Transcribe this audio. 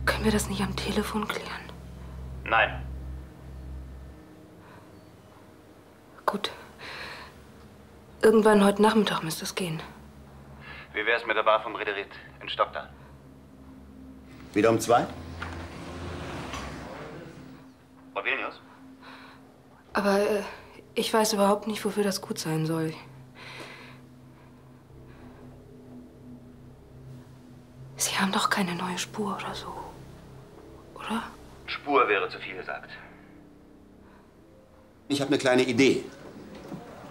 Können wir das nicht am Telefon klären? Nein. Gut. Irgendwann heute Nachmittag müsste es gehen. Wie wär's mit der Bar vom Rederit in Stockdal? Wieder um 2? Frau Vilnius? Aber ich weiß überhaupt nicht, wofür das gut sein soll. Sie haben doch keine neue Spur oder so, oder? Spur wäre zu viel gesagt. Ich habe eine kleine Idee.